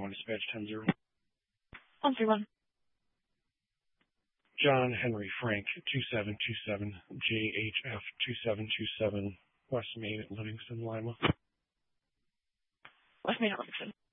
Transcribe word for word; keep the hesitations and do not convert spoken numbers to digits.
one, dispatch ten zero. one three one. John Henry Frank, two seven two seven, J H F two seven two seven, West Main at Livingston, Lima. West Main at Livingston.